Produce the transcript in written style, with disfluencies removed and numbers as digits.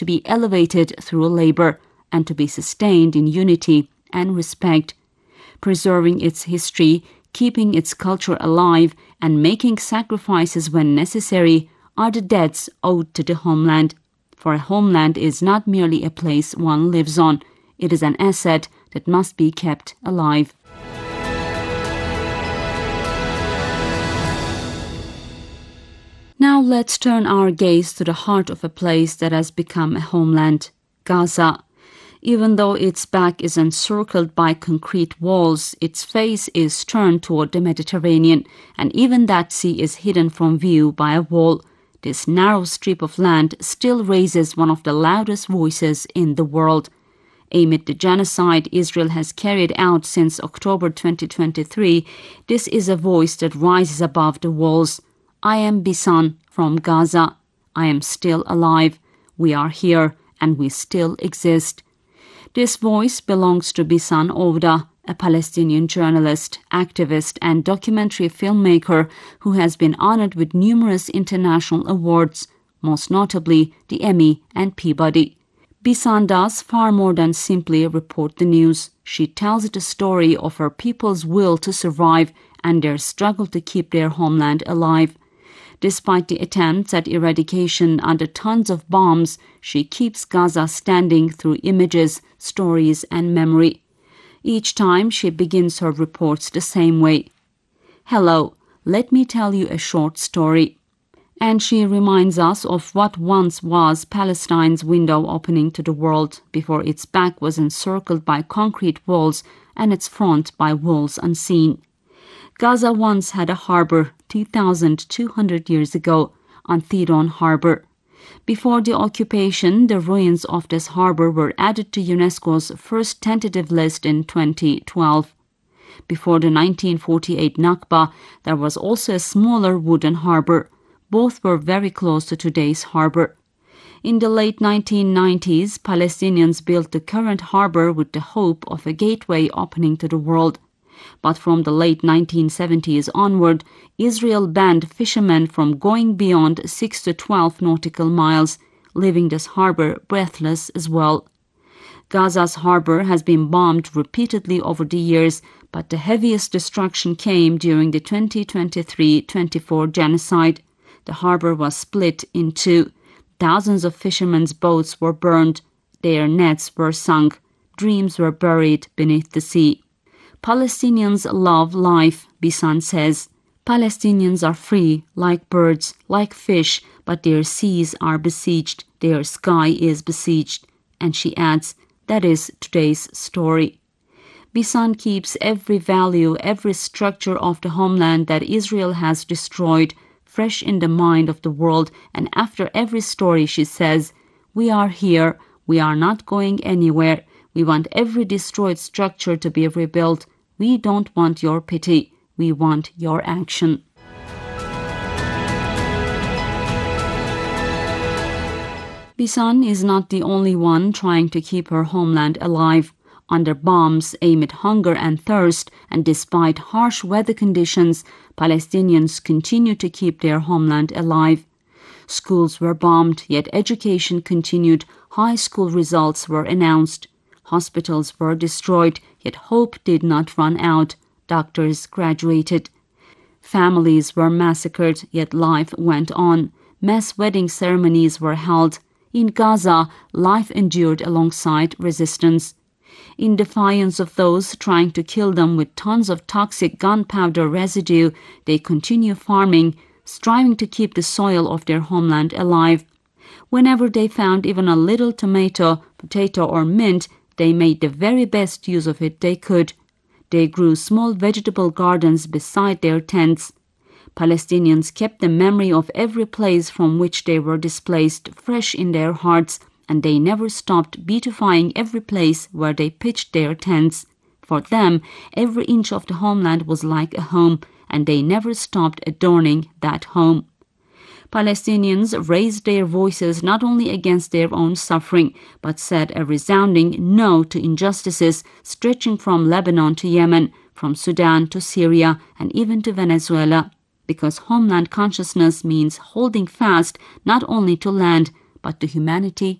to be elevated through labor and to be sustained in unity and respect. Preserving its history, keeping its culture alive, and making sacrifices when necessary are the debts owed to the homeland. For a homeland is not merely a place one lives on. It is an asset that must be kept alive. Now let's turn our gaze to the heart of a place that has become a homeland, Gaza. Even though its back is encircled by concrete walls, its face is turned toward the Mediterranean, and even that sea is hidden from view by a wall. This narrow strip of land still raises one of the loudest voices in the world. Amid the genocide Israel has carried out since October 2023, this is a voice that rises above the walls. I am Bisan from Gaza. I am still alive. We are here and we still exist. This voice belongs to Bisan Ovda, a Palestinian journalist, activist, and documentary filmmaker who has been honored with numerous international awards, most notably the Emmy and Peabody. Bisan does far more than simply report the news. She tells the story of her people's will to survive and their struggle to keep their homeland alive. Despite the attempts at eradication under tons of bombs, she keeps Gaza standing through images, stories, and memory. Each time she begins her reports the same way. Hello, let me tell you a short story. And she reminds us of what once was Palestine's window opening to the world before its back was encircled by concrete walls and its front by walls unseen. Gaza once had a harbor 2,200 years ago, Anthedon Harbor. Before the occupation, the ruins of this harbor were added to UNESCO's first tentative list in 2012. Before the 1948 Nakba, there was also a smaller wooden harbor. Both were very close to today's harbor. In the late 1990s, Palestinians built the current harbor with the hope of a gateway opening to the world. But from the late 1970s onward, Israel banned fishermen from going beyond 6 to 12 nautical miles, leaving this harbor breathless as well. Gaza's harbor has been bombed repeatedly over the years, but the heaviest destruction came during the 2023-24 genocide. The harbor was split in two. Thousands of fishermen's boats were burned. Their nets were sunk. Dreams were buried beneath the sea. Palestinians love life, Bisan says. Palestinians are free, like birds, like fish, but their seas are besieged, their sky is besieged. And she adds, that is today's story. Bisan keeps every value, every structure of the homeland that Israel has destroyed, fresh in the mind of the world, and after every story she says, we are here, we are not going anywhere, we want every destroyed structure to be rebuilt. We don't want your pity, we want your action. Bisan is not the only one trying to keep her homeland alive. Under bombs amid hunger and thirst, and despite harsh weather conditions, Palestinians continue to keep their homeland alive. Schools were bombed, yet education continued. High school results were announced. Hospitals were destroyed, yet hope did not run out. Doctors graduated. Families were massacred, yet life went on. Mass wedding ceremonies were held. In Gaza, life endured alongside resistance. In defiance of those trying to kill them with tons of toxic gunpowder residue, they continue farming, striving to keep the soil of their homeland alive. Whenever they found even a little tomato, potato, or mint, they made the very best use of it they could. They grew small vegetable gardens beside their tents. Palestinians kept the memory of every place from which they were displaced fresh in their hearts, and they never stopped beautifying every place where they pitched their tents. For them, every inch of the homeland was like a home, and they never stopped adorning that home. Palestinians raised their voices not only against their own suffering, but said a resounding no to injustices stretching from Lebanon to Yemen, from Sudan to Syria, and even to Venezuela. Because homeland consciousness means holding fast not only to land, but to humanity